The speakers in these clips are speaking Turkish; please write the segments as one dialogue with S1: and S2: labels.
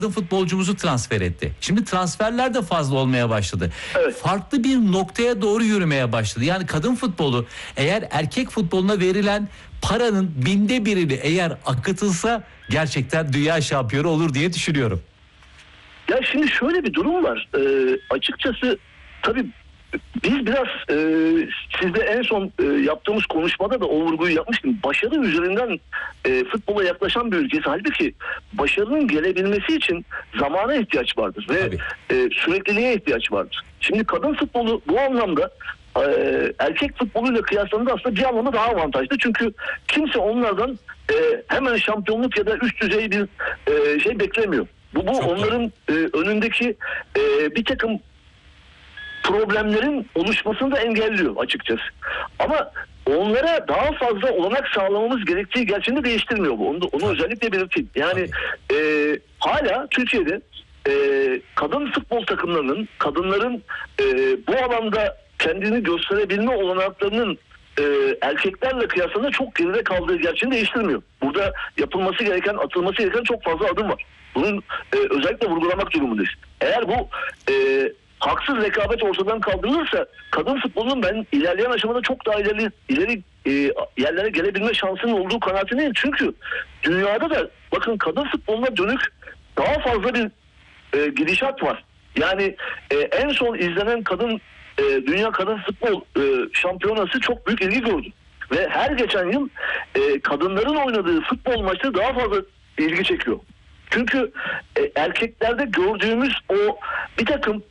S1: futbolcumuzu transfer etti. Şimdi transferler de fazla olmaya başladı.
S2: Evet.
S1: Farklı bir noktaya doğru yürümeye başladı. Yani kadın futbolu eğer erkek futboluna verilen paranın 1/1000'ini eğer akıtılsa gerçekten dünya şampiyonu olur diye düşünüyorum.
S2: Ya şimdi şöyle bir durum var. Açıkçası tabii biz biraz sizde en son yaptığımız konuşmada da o vurguyu yapmıştım. Başarı üzerinden futbola yaklaşan bir ülkesi. Halbuki başarının gelebilmesi için zamana ihtiyaç vardır ve sürekliliğe ihtiyaç vardır. Şimdi kadın futbolu bu anlamda erkek futboluyla kıyaslandığında aslında bir anlamda daha avantajlı. Çünkü kimse onlardan hemen şampiyonluk ya da üst düzey bir şey beklemiyor. Bu onların önündeki bir takım problemlerin oluşmasını da engelliyor açıkçası. Ama onlara daha fazla olanak sağlamamız gerektiği gerçeğini değiştirmiyor bu. Onu özellikle belirteyim. Yani hala Türkiye'de kadın futbol takımlarının, kadınların bu alanda kendini gösterebilme olanaklarının erkeklerle kıyaslanınca çok geride kaldığı gerçeğini değiştirmiyor. Burada yapılması gereken, atılması gereken çok fazla adım var. Bunun özellikle vurgulamak durumundayız. Eğer bu haksız rekabet ortadan kaldırılırsa kadın futbolunun ben ilerleyen aşamada çok daha ileri yerlere gelebilme şansının olduğu kanaatindeyim. Çünkü dünyada da bakın kadın futboluna dönük daha fazla bir gidişat var. Yani en son izlenen Dünya Kadın Futbol Şampiyonası çok büyük ilgi gördü. Ve her geçen yıl kadınların oynadığı futbol maçları daha fazla ilgi çekiyor. Çünkü erkeklerde gördüğümüz o bir takım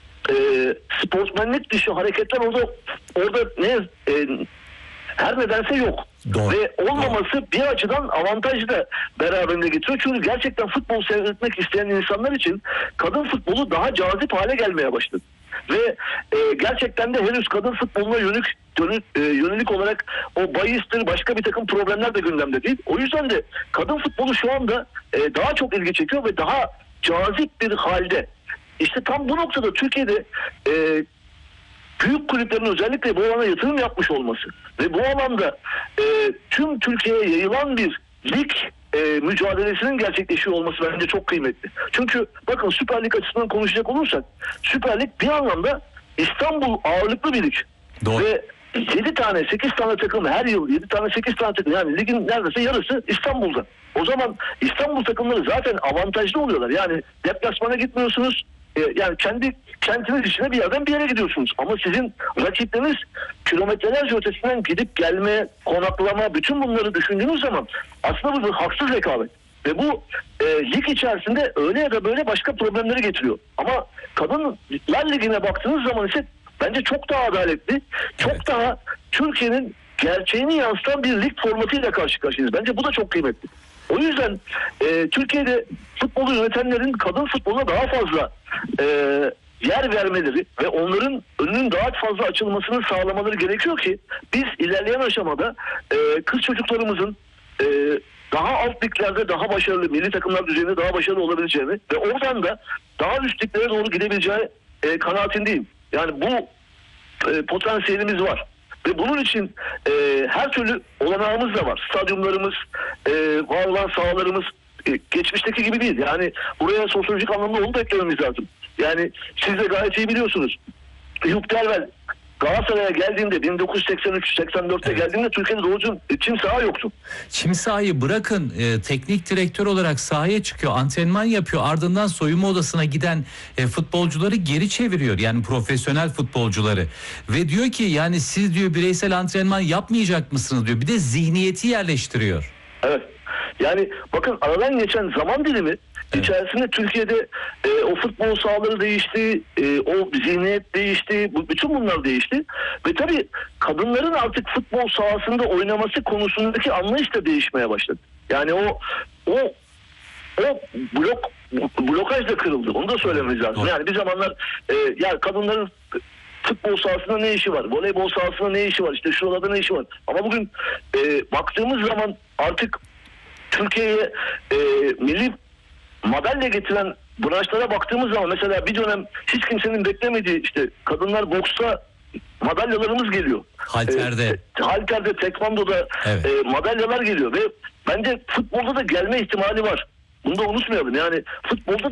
S2: sportmenlik dışı hareketler orada her nedense yok.
S1: Doğru.
S2: Ve olmaması bir açıdan avantajı da beraberinde getiriyor. Çünkü gerçekten futbol seyretmek isteyen insanlar için kadın futbolu daha cazip hale gelmeye başladı. Ve gerçekten de henüz kadın futboluna yönelik olarak o bahistir, başka bir takım problemler de gündemde değil. O yüzden de kadın futbolu şu anda daha çok ilgi çekiyor ve daha cazip bir halde. İşte tam bu noktada Türkiye'de büyük kulüplerin özellikle bu alana yatırım yapmış olması ve bu alanda tüm Türkiye'ye yayılan bir lig mücadelesinin gerçekleşiyor olması bence çok kıymetli. Çünkü bakın Süper Lig açısından konuşacak olursak Süper Lig bir anlamda İstanbul ağırlıklı bir lig.
S1: Doğru.
S2: Ve 7 tane 8 tane takım her yıl 7 tane 8 tane takım yani ligin neredeyse yarısı İstanbul'da. O zaman İstanbul takımları zaten avantajlı oluyorlar. Yani deplasmana gitmiyorsunuz. Yani kendi kentiniz içine bir yerden bir yere gidiyorsunuz. Ama sizin rakipleriniz kilometrelerce ötesinden gidip gelme, konaklama, bütün bunları düşündüğünüz zaman aslında bu bir haksız rekabet. Ve bu lig içerisinde öyle ya da böyle başka problemleri getiriyor. Ama Kadınlar Ligi'ne baktığınız zaman ise bence çok daha adaletli, çok daha Türkiye'nin gerçeğini yansıtan bir lig formatıyla karşı karşıyayız. Bence bu da çok kıymetli. O yüzden Türkiye'de futbolu yönetenlerin kadın futboluna daha fazla yer vermeleri ve onların önünün daha fazla açılmasını sağlamaları gerekiyor ki biz ilerleyen aşamada kız çocuklarımızın daha alt liglerde daha başarılı, milli takımlar düzeyinde daha başarılı olabileceğini ve oradan da daha üst liglere doğru gidebileceği kanaatindeyim. Yani bu potansiyelimiz var. Ve bunun için her türlü olanağımız da var. Stadyumlarımız, var olan sahalarımız geçmişteki gibi değil. Yani buraya sosyolojik anlamda onu da eklememiz lazım. Yani siz de gayet iyi biliyorsunuz. Hugh Derwell Galatasaray'a geldiğinde 1983-84'te geldiğinde Türkiye'de doğru çim saha yoktu.
S1: Çim sahayı bırakın teknik direktör olarak sahaya çıkıyor, antrenman yapıyor. Ardından soyunma odasına giden futbolcuları geri çeviriyor. Yani profesyonel futbolcuları. Ve diyor ki yani siz diyor bireysel antrenman yapmayacak mısınız diyor. Bir de zihniyeti yerleştiriyor.
S2: Evet. Yani bakın aradan geçen zaman dilimi içerisinde Türkiye'de o futbol sahaları değişti, o zihniyet değişti, bütün bunlar değişti. Ve tabii kadınların artık futbol sahasında oynaması konusundaki anlayış da değişmeye başladı. Yani o blokaj da kırıldı. Onu da söylememiz lazım. Yani bir zamanlar ya kadınların futbol sahasında ne işi var? Voleybol sahasında ne işi var? İşte şuralarda ne işi var? Ama bugün baktığımız zaman artık Türkiye'ye milli madalya getiren branşlara baktığımız zaman mesela bir dönem hiç kimsenin beklemediği işte kadınlar boksta madalyalarımız geliyor. Halterde, tekvandoda madalyalar geliyor ve bence futbolda da gelme ihtimali var. Bunu da unutmayalım. Yani futbolda